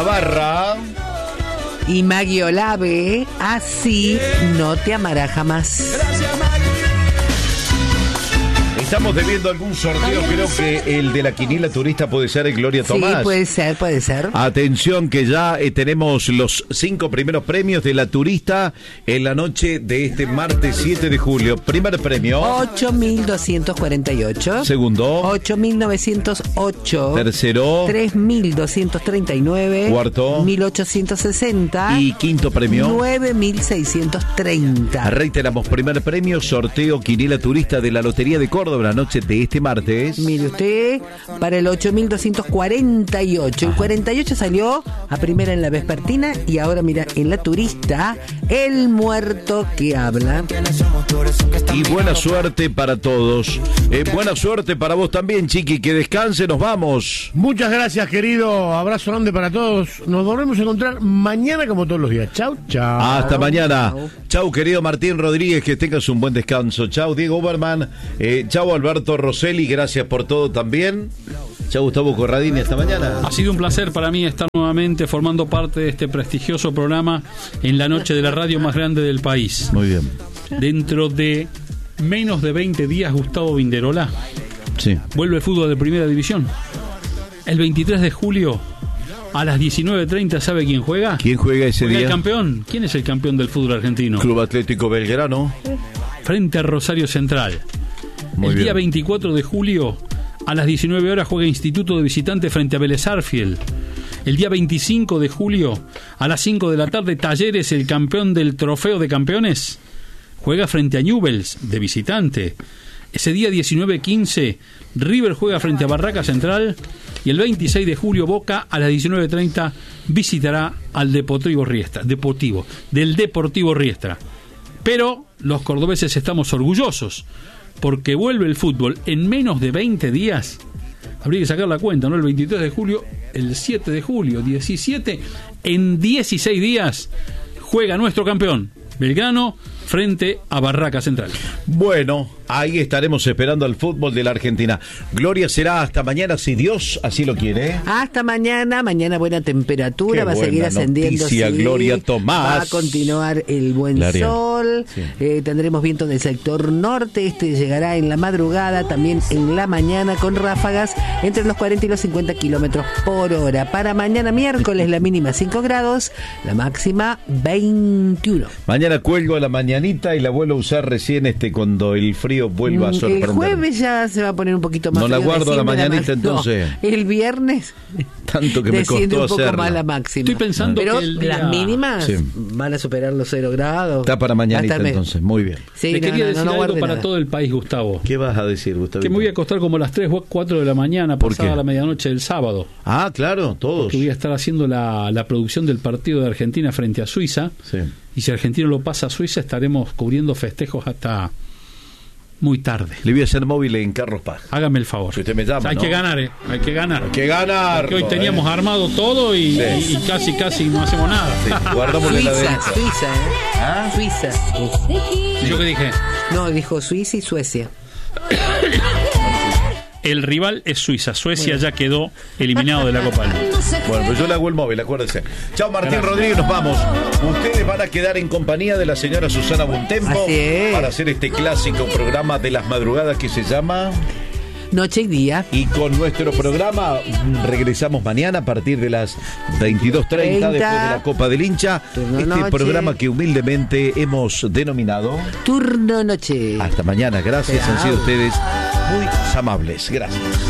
Barra. Y Maggie Olave, así no te amará jamás. Gracias, Maggie. Estamos debiendo algún sorteo, creo que el de la quiniela turista puede ser el Gloria Tomás. Sí, puede ser. Atención que ya tenemos los 5 primeros premios de la turista en la noche de este martes 7 de julio. Primer premio. 8.248. Segundo. 8.908. Tercero. 3.239. Cuarto. 1.860. Y quinto premio. 9.630. Reiteramos, primer premio, sorteo quiniela turista de la Lotería de Córdoba la noche de este martes. Mire usted, para el 8.248. El 48 salió a primera en la vespertina y ahora mira, en la turista, el muerto que habla. Y buena suerte para todos. Buena suerte para vos también, Chiqui. Que descanse, nos vamos. Muchas gracias, querido. Abrazo grande para todos. Nos volvemos a encontrar mañana como todos los días. Chau, chau. Hasta mañana. Chau, querido Martín Rodríguez, que tengas un buen descanso. Chau, Diego Uberman. Chau, Alberto Rosselli, gracias por todo también. Chau, Gustavo Corradini, hasta mañana. Ha sido un placer para mí estar nuevamente formando parte de este prestigioso programa en la noche de la radio más grande del país. Muy bien. Dentro de menos de 20 días, Gustavo Vinderola, sí, vuelve el fútbol de primera división. El 23 de julio a las 19:30, ¿sabe quién juega? ¿Quién juega ese día? El campeón. ¿Quién es el campeón del fútbol argentino? Club Atlético Belgrano. Frente a Rosario Central. Muy el bien. Día 24 de julio a las 19 horas juega Instituto de Visitante frente a Vélez Sarsfield. El día 25 de julio a las 5 de la tarde, Talleres, el campeón del Trofeo de Campeones, juega frente a Newell's de visitante. Ese día 19:15 River juega frente a Barraca Central. Y el 26 de julio Boca a las 19:30 visitará al Deportivo Riestra. Pero los cordobeses estamos orgullosos porque vuelve el fútbol en menos de 20 días. Habría que sacar la cuenta, ¿no? El 23 de julio, el 7 de julio, 17, en 16 días juega nuestro campeón, Belgrano, frente a Barraca Central. Bueno, ahí estaremos esperando al fútbol de la Argentina. Gloria, será hasta mañana, si Dios así lo quiere. Hasta mañana buena temperatura. Qué va a seguir buena ascendiendo. noticia, sí. Gloria Tomás. Va a continuar el buen Gloria. sol. Sí. Tendremos viento del sector norte. Este llegará en la madrugada, también en la mañana, con ráfagas entre los 40 y los 50 kilómetros por hora. Para mañana miércoles, la mínima 5 grados, la máxima 21. Mañana cuelgo a la mañanita y la vuelvo a usar recién cuando el frío vuelva a sorprender. El jueves ya se va a poner un poquito más No la frío, guardo a la desciende mañanita, entonces. No, el viernes Tanto que me desciende costó un poco hacerla. más la máxima. Estoy pensando pero que el día... las mínimas Sí. van a superar los 0 grados. Está para mañanita, Va a estar entonces. Muy bien. Sí, Le quería decir algo guarde para nada. todo el país, Gustavo. ¿Qué vas a decir, Gustavo? Que me voy a acostar como a las 3 o 4 de la mañana, ¿Por pasada qué? la medianoche del sábado. Ah, claro, todos. Que voy a estar haciendo la producción del partido de Argentina frente a Suiza. Sí. Y si Argentina lo pasa a Suiza, estaremos cubriendo festejos hasta muy tarde. Le voy a hacer móvil en Carlos Paz. Hágame el favor. Si usted me llama, Hay ¿no? que ganar, Hay que ganar. ¡Que ganar! Porque hoy teníamos armado todo y casi no hacemos nada. Guardamos la Suiza, derecha. Suiza, ¿Ah? Suiza. ¿Y yo qué dije? No, dijo Suiza y Suecia. El rival es Suiza. Suecia ya quedó eliminado de la Copa del Mundo. Bueno, pues yo le hago el móvil, acuérdense. Chao, Martín Gracias. Rodríguez, nos vamos. Ustedes van a quedar en compañía de la señora Susana Bontempo Así es. para hacer este clásico programa de las madrugadas que se llama... Noche y día. Y con nuestro programa regresamos mañana a partir de las 22:30 después de la Copa del Hincha. Turno noche. Programa que humildemente hemos denominado Turno noche. Hasta mañana. Gracias, Chao. han sido ustedes muy amables. Gracias.